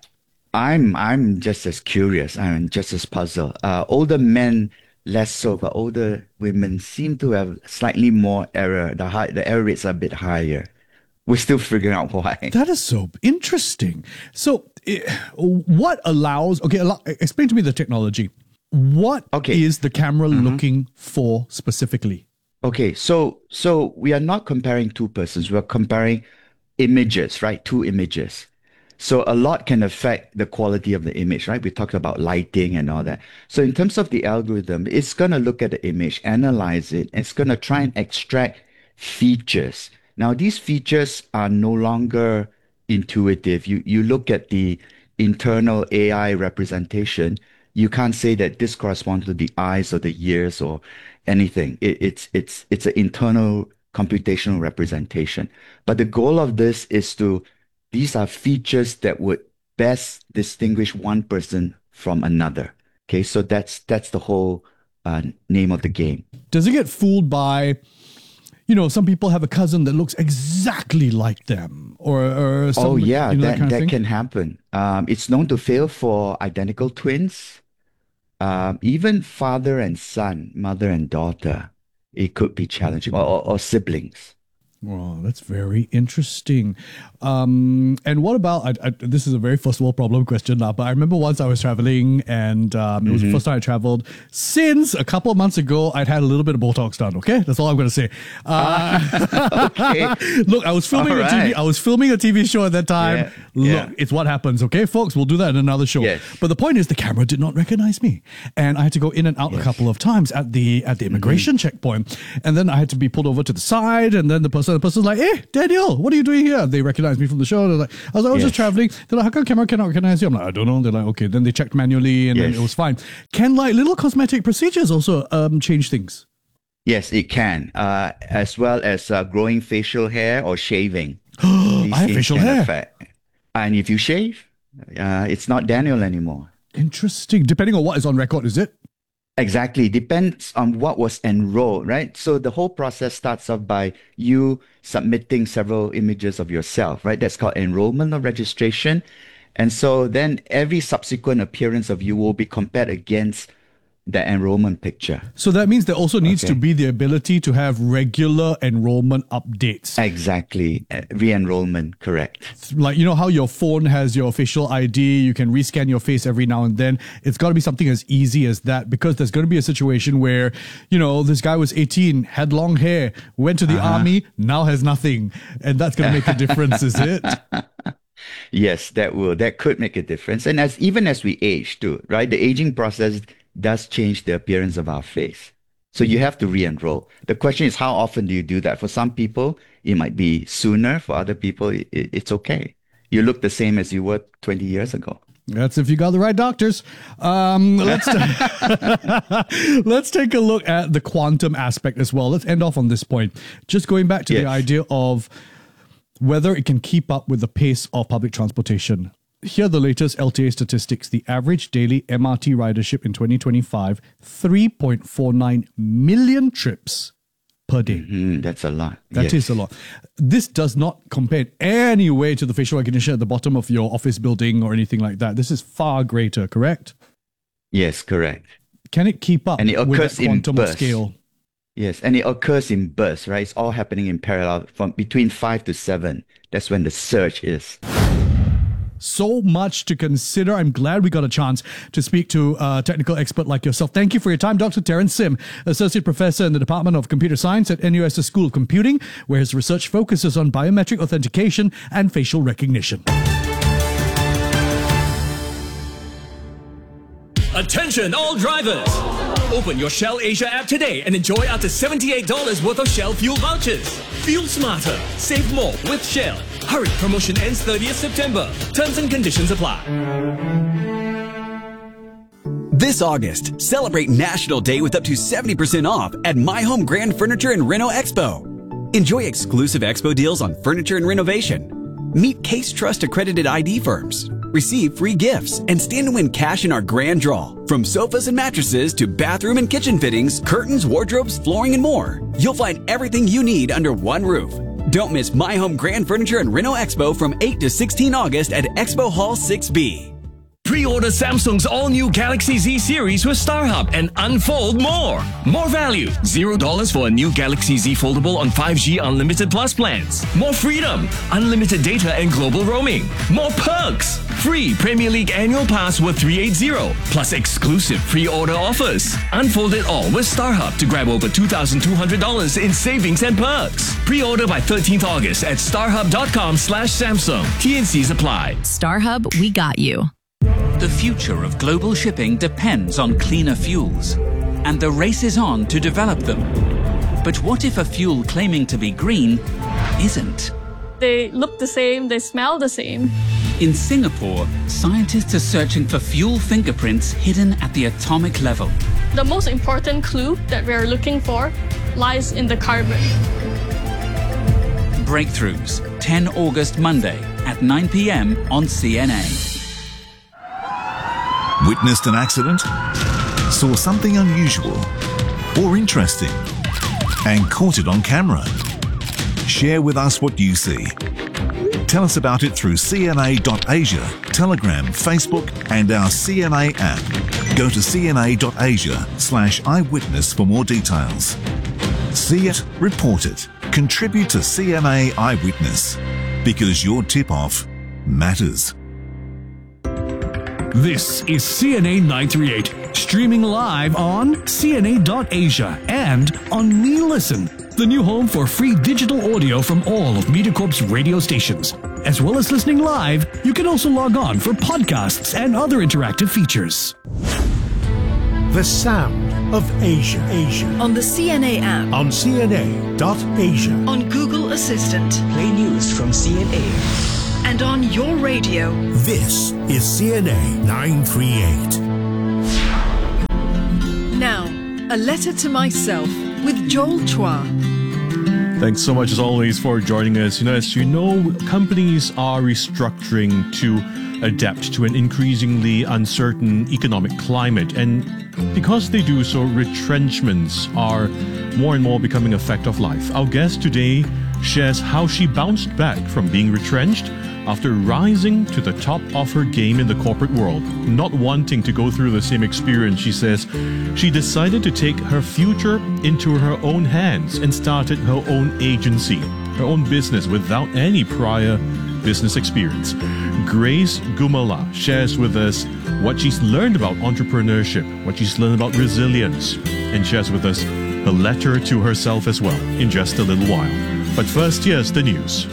I'm just as curious. I'm just as puzzled. Older men less so, but older women seem to have slightly more error. The error rates are a bit higher. We're still figuring out why. That is so interesting. So, what allows? Explain to me the technology. What is the camera looking for specifically? Okay, so we are not comparing two persons. We're comparing images, right? Two images. So a lot can affect the quality of the image, right? We talked about lighting and all that. So in terms of the algorithm, it's going to look at the image, analyze it, and it's going to try and extract features. Now, these features are no longer intuitive. You look at the internal AI representation, you can't say that this corresponds to the eyes or the ears or anything. It's an internal computational representation. But the goal of this is these are features that would best distinguish one person from another. Okay, so that's the whole name of the game. Does it get fooled by, some people have a cousin that looks exactly like them, or something? Oh yeah, that can happen. It's known to fail for identical twins, even father and son, mother and daughter. It could be challenging, or siblings. Wow, that's very interesting. And what about, this is a very first world problem question now, but I remember once I was traveling and it was the first time I traveled since a couple of months ago. I'd had a little bit of Botox done, okay? That's all I'm going to say. Okay. Look, I was filming a TV show at that time. Look, it's what happens, okay, folks? We'll do that in another show. Yes. But the point is the camera did not recognize me. And I had to go in and out a couple of times at the immigration checkpoint. And then I had to be pulled over to the side, and then the person's like, "Hey, Daniel, what are you doing here?" They recognized me from the show. They're like, I was just traveling. They're like, "How come camera cannot recognize you?" I'm like, "I don't know." They're like, "Okay." Then they checked manually, and then it was fine. Can like little cosmetic procedures also change things? Yes, it can, as well as growing facial hair or shaving. I have facial hair. Affect. And if you shave, it's not Daniel anymore. Interesting. Depending on what is on record, is it? Exactly. Depends on what was enrolled, right? So the whole process starts off by you submitting several images of yourself, right? That's called enrollment or registration. And so then every subsequent appearance of you will be compared against the enrollment picture. So that means there also needs to be the ability to have regular enrollment updates. Exactly. Re-enrollment, correct. Like, you know how your phone has your official ID, you can rescan your face every now and then. It's got to be something as easy as that, because there's going to be a situation where, you know, this guy was 18, had long hair, went to the army, now has nothing. And that's going to make a difference, is it? Yes, that could make a difference. And even as we age too, right? The aging process does change the appearance of our face. So you have to re-enroll. The question is, how often do you do that? For some people, it might be sooner. For other people, it's okay. You look the same as you were 20 years ago. That's if you got the right doctors. Let's take a look at the quantum aspect as well. Let's end off on this point. Just going back to the idea of whether it can keep up with the pace of public transportation. Here are the latest LTA statistics. The average daily MRT ridership in 2025, 3.49 million trips per day. That's a lot. That is a lot. This does not compare in any way to the facial recognition at the bottom of your office building or anything like that. This is far greater, correct? Yes, correct. Can it keep up and it occurs with that quantum of scale? Yes, and it occurs in bursts, right? It's all happening in parallel from between 5 to 7. That's when the surge is. So much to consider. I'm glad we got a chance to speak to a technical expert like yourself. Thank you for your time, Dr. Terence Sim, Associate Professor in the Department of Computer Science at NUS's School of Computing, where his research focuses on biometric authentication and facial recognition. Attention all drivers! Open your Shell Asia app today and enjoy up to $78 worth of Shell fuel vouchers. Fuel smarter, save more with Shell. Hurry, promotion ends 30th September. Terms and conditions apply. This August, celebrate National Day with up to 70% off at My Home Grand Furniture and Reno Expo. Enjoy exclusive expo deals on furniture and renovation. Meet Case Trust accredited ID firms. Receive free gifts and stand to win cash in our grand draw. From sofas and mattresses to bathroom and kitchen fittings, curtains, wardrobes, flooring, and more. You'll find everything you need under one roof. Don't miss My Home Grand Furniture and Reno Expo from 8 to 16 August at Expo Hall 6B. Pre-order Samsung's all-new Galaxy Z series with StarHub and unfold more. More value. $0 for a new Galaxy Z Foldable on 5G Unlimited Plus plans. More freedom. Unlimited data and global roaming. More perks. Free Premier League annual pass worth $380. Plus exclusive pre-order offers. Unfold it all with StarHub to grab over $2,200 in savings and perks. Pre-order by 13th August at starhub.com/Samsung. TNCs apply. StarHub, we got you. The future of global shipping depends on cleaner fuels, and the race is on to develop them. But what if a fuel claiming to be green isn't? They look the same, they smell the same. In Singapore, scientists are searching for fuel fingerprints hidden at the atomic level. The most important clue that we're looking for lies in the carbon. Breakthroughs, 10 August Monday at 9 p.m. on CNA. Witnessed an accident? Saw something unusual or interesting and caught it on camera? Share with us what you see. Tell us about it through CNA.Asia, Telegram, Facebook and our CNA app. Go to cna.asia/eyewitness for more details. See it, report it. Contribute to CMA Eyewitness, because your tip-off matters. This is CNA 938, streaming live on CNA.Asia and on MeListen, the new home for free digital audio from all of MediaCorp's radio stations. As well as listening live, you can also log on for podcasts and other interactive features. The sound of Asia. On the CNA app. On CNA.Asia. On Google Assistant. Play news from CNA. And on your radio. This is CNA 938. Now, a letter to myself with Joel Chua. Thanks so much as always for joining us. As you know, companies are restructuring to adapt to an increasingly uncertain economic climate. And because they do so, retrenchments are more and more becoming a fact of life. Our guest today shares how she bounced back from being retrenched after rising to the top of her game in the corporate world. Not wanting to go through the same experience, she says, she decided to take her future into her own hands and started her own agency, her own business without any prior business experience. Grace Gumala shares with us what she's learned about entrepreneurship, what she's learned about resilience, and shares with us a letter to herself as well in just a little while. But first, here's the news.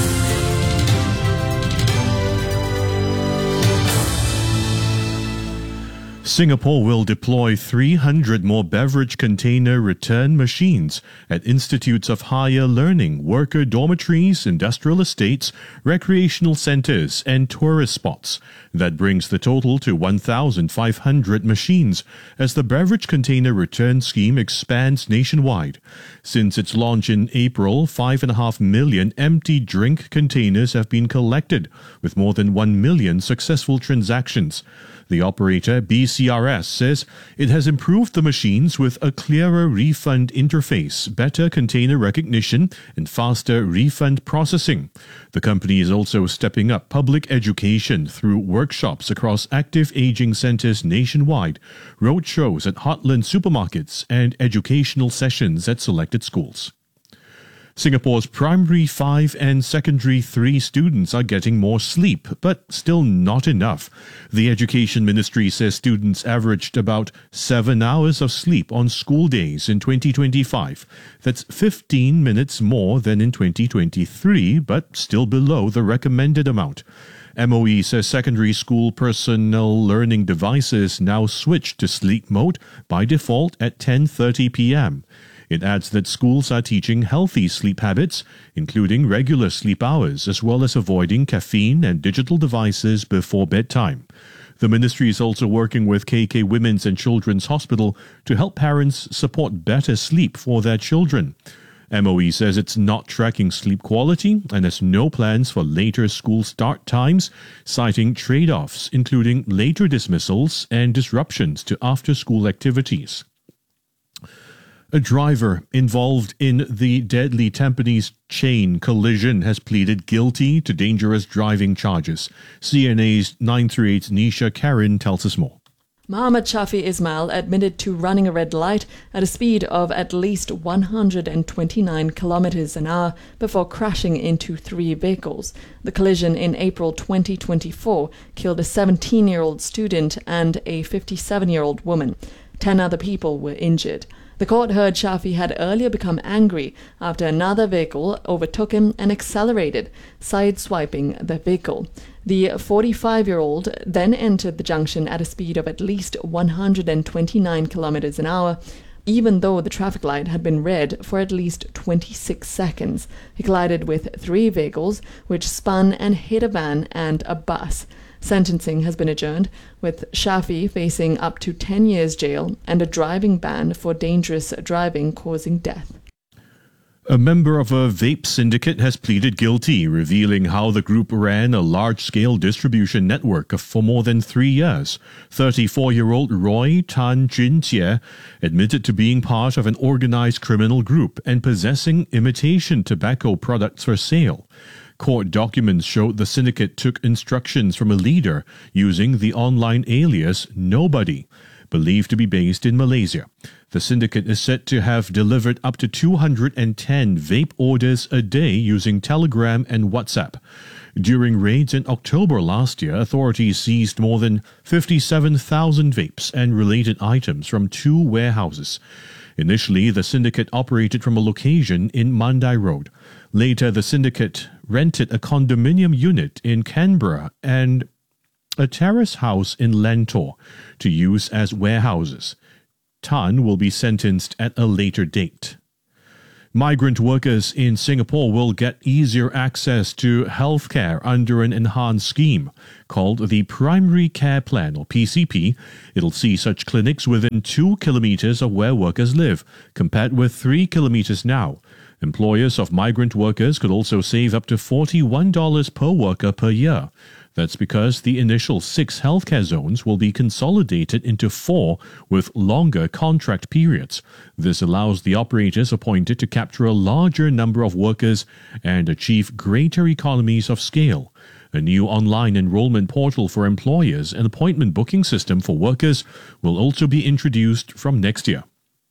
Singapore will deploy 300 more beverage container return machines at institutes of higher learning, worker dormitories, industrial estates, recreational centres and tourist spots. That brings the total to 1,500 machines as the beverage container return scheme expands nationwide. Since its launch in April, 5.5 million empty drink containers have been collected, with more than 1 million successful transactions. The operator, BCRS, says it has improved the machines with a clearer refund interface, better container recognition, and faster refund processing. The company is also stepping up public education through workshops across active aging centres nationwide, roadshows at Heartland supermarkets, and educational sessions at selected schools. Singapore's primary 5 and secondary 3 students are getting more sleep, but still not enough. The Education Ministry says students averaged about 7 hours of sleep on school days in 2025. That's 15 minutes more than in 2023, but still below the recommended amount. MOE says secondary school personnel learning devices now switch to sleep mode by default at 10:30 p.m. It adds that schools are teaching healthy sleep habits, including regular sleep hours, as well as avoiding caffeine and digital devices before bedtime. The ministry is also working with KK Women's and Children's Hospital to help parents support better sleep for their children. MOE says it's not tracking sleep quality and has no plans for later school start times, citing trade-offs, including later dismissals and disruptions to after-school activities. A driver involved in the deadly Tampines chain collision has pleaded guilty to dangerous driving charges. CNA's 938's Nisha Karen tells us more. Mohammed Shafi Ismail admitted to running a red light at a speed of at least 129 kilometers an hour before crashing into 3 vehicles. The collision in April 2024 killed a 17-year-old student and a 57-year-old woman. 10 other people were injured. The court heard Shafi had earlier become angry after another vehicle overtook him and accelerated, sideswiping the vehicle. The 45-year-old then entered the junction at a speed of at least 129 kilometers an hour, even though the traffic light had been red for at least 26 seconds. He collided with 3 vehicles, which spun and hit a van and a bus. Sentencing has been adjourned, with Shafi facing up to 10 years jail and a driving ban for dangerous driving causing death. A member of a vape syndicate has pleaded guilty, revealing how the group ran a large-scale distribution network for more than 3 years. 34-year-old Roy Tan Jin Jie admitted to being part of an organized criminal group and possessing imitation tobacco products for sale. Court documents showed the syndicate took instructions from a leader using the online alias Nobody. believed to be based in Malaysia. The syndicate is said to have delivered up to 210 vape orders a day using Telegram and WhatsApp. During raids in October last year, authorities seized more than 57,000 vapes and related items from 2 warehouses. Initially, the syndicate operated from a location in Mandai Road. Later, the syndicate rented a condominium unit in Canberra and a terrace house in Lentor to use as warehouses. Tan will be sentenced at a later date. Migrant workers in Singapore will get easier access to healthcare under an enhanced scheme called the Primary Care Plan, or PCP. It'll see such clinics within 2 kilometers of where workers live, compared with 3 kilometers now. Employers of migrant workers could also save up to $41 per worker per year. That's because the initial 6 healthcare zones will be consolidated into 4 with longer contract periods. This allows the operators appointed to capture a larger number of workers and achieve greater economies of scale. A new online enrollment portal for employers and appointment booking system for workers will also be introduced from next year.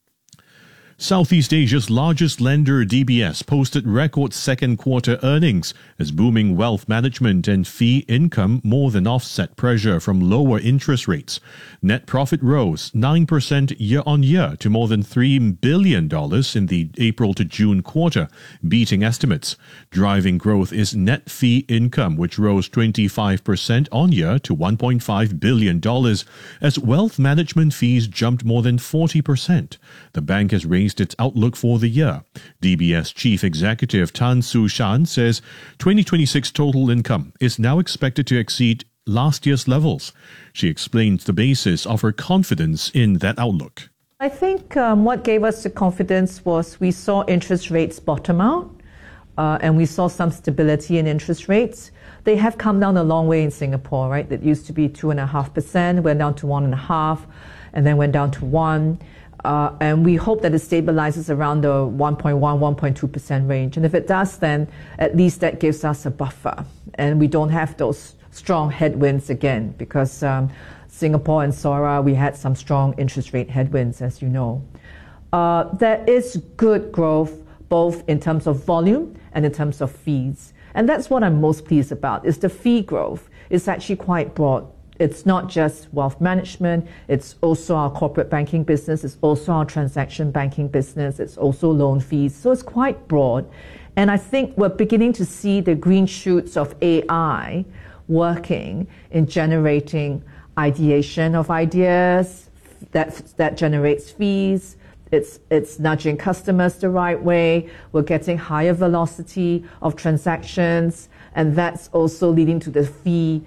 Southeast Asia's largest lender, DBS, posted record second quarter earnings as booming wealth management and fee income more than offset pressure from lower interest rates. Net profit rose 9% year-on-year to more than $3 billion in the April to June quarter, beating estimates. Driving growth is net fee income, which rose 25% on-year to $1.5 billion, as wealth management fees jumped more than 40%. The bank has raised its outlook for the year. DBS Chief Executive Tan Su Shan says 2026 total income is now expected to exceed last year's levels. She explains the basis of her confidence in that outlook. I think what gave us the confidence was we saw interest rates bottom out and we saw some stability in interest rates. They have come down a long way in Singapore, right? That used to be 2.5%, went down to 1.5%, and then went down to 1%. And we hope that it stabilizes around the 1.1%, 1.2% range. And if it does, then at least that gives us a buffer. And we don't have those strong headwinds again, because Singapore and SORA, we had some strong interest rate headwinds, as you know. There is good growth, both in terms of volume and in terms of fees. And that's what I'm most pleased about, is the fee growth is actually quite broad. It's not just wealth management, it's also our corporate banking business, it's also our transaction banking business, it's also loan fees. So it's quite broad. And I think we're beginning to see the green shoots of AI working in generating ideation of ideas that generates fees. It's nudging customers the right way. We're getting higher velocity of transactions, and that's also leading to the fee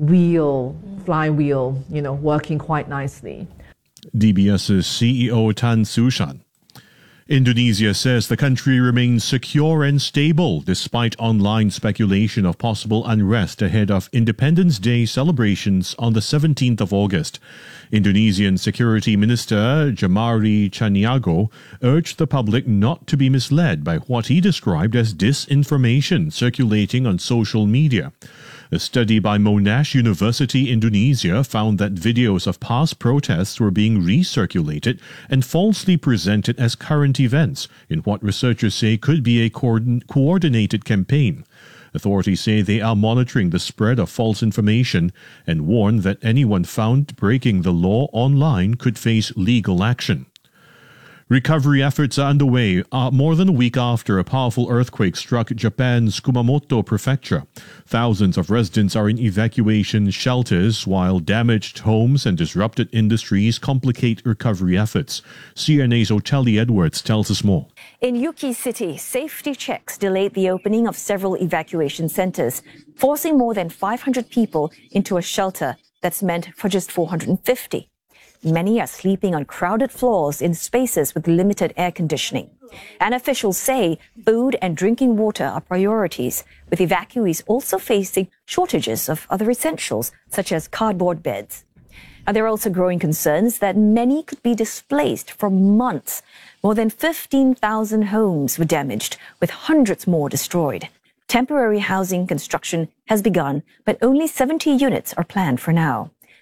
flywheel, working quite nicely. DBS's CEO Tan Su Shan. Indonesia says the country remains secure and stable despite online speculation of possible unrest ahead of Independence Day celebrations on the 17th of August. Indonesian Security Minister Jamari Chaniago urged the public not to be misled by what he described as disinformation circulating on social media. A study by Monash University Indonesia found that videos of past protests were being recirculated and falsely presented as current events in what researchers say could be a coordinated campaign. Authorities say they are monitoring the spread of false information and warn that anyone found breaking the law online could face legal action. Recovery efforts are underway more than a week after a powerful earthquake struck Japan's Kumamoto prefecture. Thousands of residents are in evacuation shelters while damaged homes and disrupted industries complicate recovery efforts. CNA's Oteli Edwards tells us more. In Yuki City, safety checks delayed the opening of several evacuation centers, forcing more than 500 people into a shelter that's meant for just 450. Many are sleeping on crowded floors in spaces with limited air conditioning. And officials say food and drinking water are priorities, with evacuees also facing shortages of other essentials, such as cardboard beds. And there are also growing concerns that many could be displaced for months. More than 15,000 homes were damaged, with hundreds more destroyed. Temporary housing construction has begun, but only 70 units are planned for now.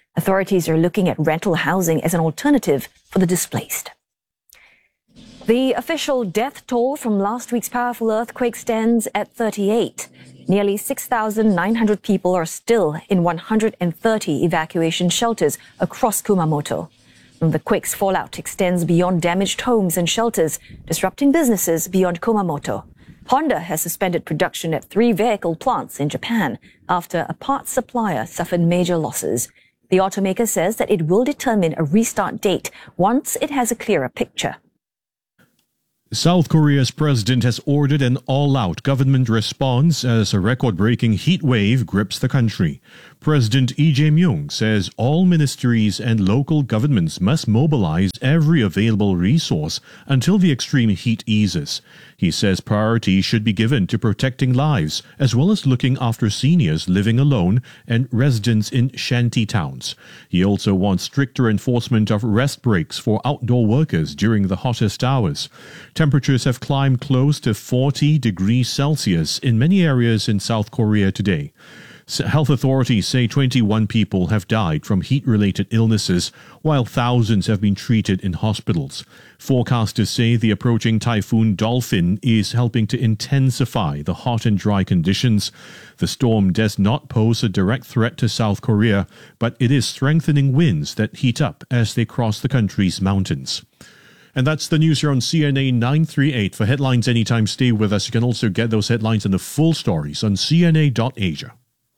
Authorities are looking at rental housing as an alternative for the displaced. The official death toll from last week's powerful earthquake stands at 38. Nearly 6,900 people are still in 130 evacuation shelters across Kumamoto. The quake's fallout extends beyond damaged homes and shelters, disrupting businesses beyond Kumamoto. Honda has suspended production at 3 vehicle plants in Japan after a parts supplier suffered major losses. The automaker says that it will determine a restart date once it has a clearer picture. South Korea's president has ordered an all-out government response as a record-breaking heat wave grips the country. President Lee Jae-myung says all ministries and local governments must mobilize every available resource until the extreme heat eases. He says priority should be given to protecting lives, as well as looking after seniors living alone and residents in shanty towns. He also wants stricter enforcement of rest breaks for outdoor workers during the hottest hours. Temperatures have climbed close to 40 degrees Celsius in many areas in South Korea today. Health authorities say 21 people have died from heat-related illnesses, while thousands have been treated in hospitals. Forecasters say the approaching typhoon Dolphin is helping to intensify the hot and dry conditions. The storm does not pose a direct threat to South Korea, but it is strengthening winds that heat up as they cross the country's mountains. And that's the news here on CNA 938. For headlines anytime, stay with us. You can also get those headlines and the full stories on CNA.Asia.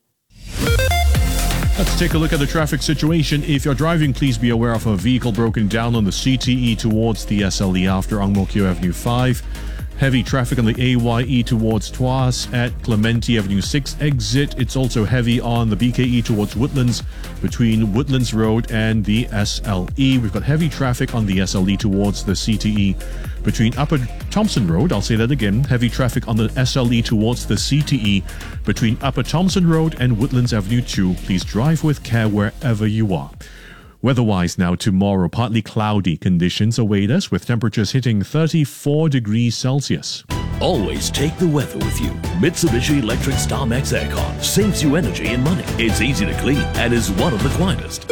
Let's take a look at the traffic situation. If you're driving, please be aware of a vehicle broken down on the CTE towards the SLE after Ang Mo Kio Avenue 5. Heavy traffic on the AYE towards Tuas at Clementi Avenue 6 exit. It's also heavy on the BKE towards Woodlands between Woodlands Road and the SLE. We've got heavy traffic on the SLE towards the CTE between Upper Thompson Road. I'll say that again. Heavy traffic on the SLE towards the CTE between Upper Thompson Road and Woodlands Avenue 2. Please drive with care wherever you are. Weather-wise now, tomorrow, partly cloudy conditions await us with temperatures hitting 34 degrees Celsius. Always take the weather with you. Mitsubishi Electric StarMax Aircon saves you energy and money. It's easy to clean and is one of the quietest.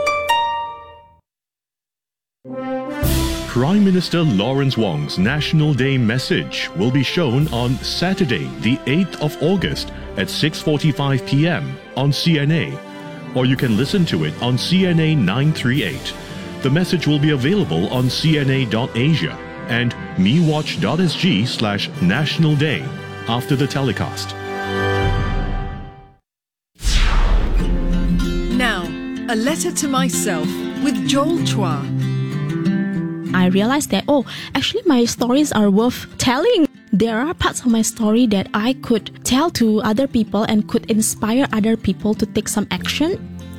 Prime Minister Lawrence Wong's National Day message will be shown on Saturday, the 8th of August at 6:45 p.m. on CNA. Or you can listen to it on CNA 938. The message will be available on CNA.Asia and mewatch.sg/National Day after the telecast. Now, a letter to myself with Joel Chua. I realized that, actually my stories are worth telling. There are parts of my story that I could tell to other people and could inspire other people to take some action.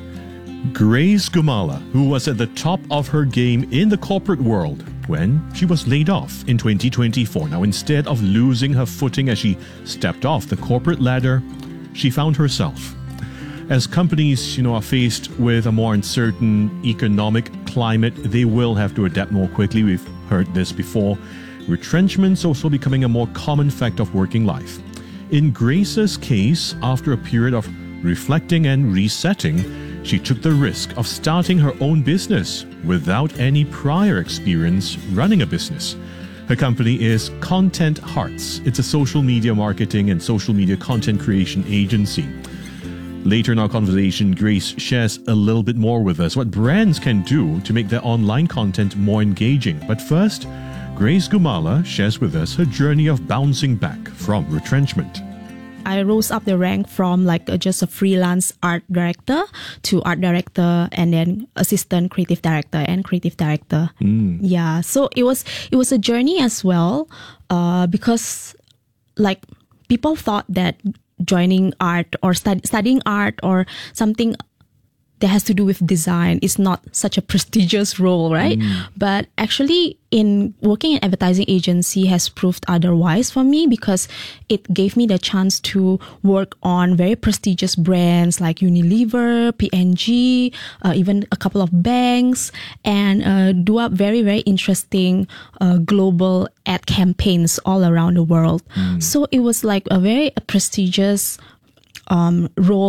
Grace Gumala, who was at the top of her game in the corporate world when she was laid off in 2024. Now, instead of losing her footing as she stepped off the corporate ladder, she found herself. As companies, are faced with a more uncertain economic climate, they will have to adapt more quickly. We've heard this before. Retrenchment's also becoming a more common fact of working life. In Grace's case, after a period of reflecting and resetting, she took the risk of starting her own business without any prior experience running a business. Her company is Content Hearts. It's a social media marketing and social media content creation agency. Later in our conversation, Grace shares a little bit more with us what brands can do to make their online content more engaging. But first, Grace Gumala shares with us her journey of bouncing back from retrenchment. I rose up the rank from just a freelance art director to art director and then assistant creative director and creative director. Yeah, so it was a journey as well because people thought that joining art or studying art or something that has to do with design is not such a prestigious role, right? But actually, in working in advertising agency has proved otherwise for me because it gave me the chance to work on very prestigious brands like Unilever, P&G, even a couple of banks, and do up very, very interesting global ad campaigns all around the world. So it was like a very prestigious role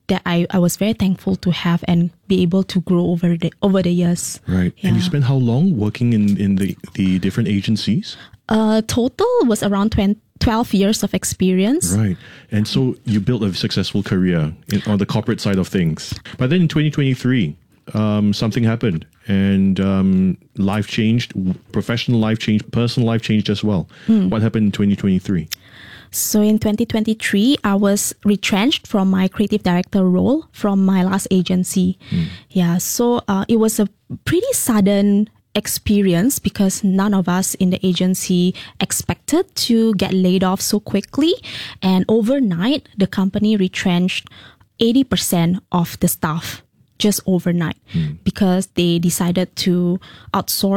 that I was very thankful to have and be able to grow over the years. Right. Yeah. And you spent how long working in the different agencies? Total was around 12 years of experience. Right. And so you built a successful career on the corporate side of things. But then in 2023, something happened and life changed, professional life changed, personal life changed as well. What happened in 2023? So in 2023, I was retrenched from my creative director role from my last agency. Yeah, so it was a pretty sudden experience because none of us in the agency expected to get laid off so quickly. And overnight, the company retrenched 80% of the staff just overnight because they decided to outsource